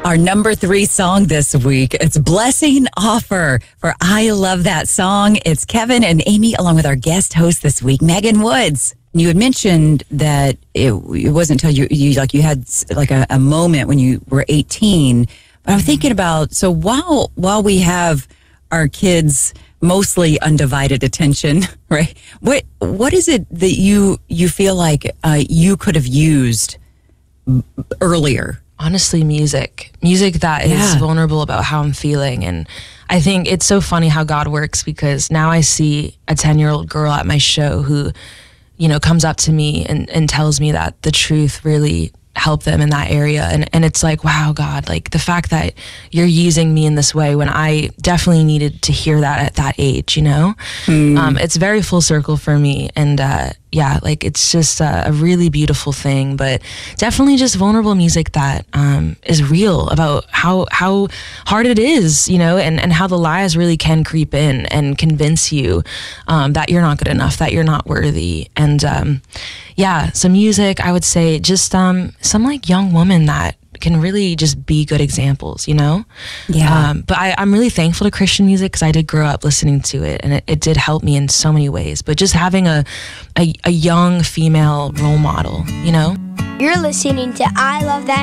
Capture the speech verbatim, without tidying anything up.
Our number three song this week, it's Blessing Offer for I Love That Song. It's Kevin and Amy along with our guest host this week, Megan Woods. You had mentioned that it, it wasn't until you, you like you had like a, a moment when you were eighteen. But I'm thinking about, so while while we have our kids mostly undivided attention, right? What what is it that you you feel like uh, you could have used earlier? Honestly, music. Music that is Yeah. vulnerable about how I'm feeling. And I think it's so funny how God works, because now I see a ten-year-old girl at my show who, you know, comes up to me and, and tells me that the truth really helped them in that area. And, and it's like, wow, God, like the fact that you're using me in this way when I definitely needed to hear that at that age, you know? Mm. Um, it's very full circle for me. And uh, yeah, like it's just a, a really beautiful thing, but definitely just vulnerable music that um, is real about how how hard it is, you know, and, and how the lies really can creep in and convince you um, that you're not good enough, that you're not worthy. And um, yeah, so music, I would say just um, some like young woman that can really just be good examples, you know? Yeah. Um, but I, I'm really thankful to Christian music because I did grow up listening to it, and it, it did help me in so many ways. But just having a, a, a young female role model, you know? You're listening to I Love That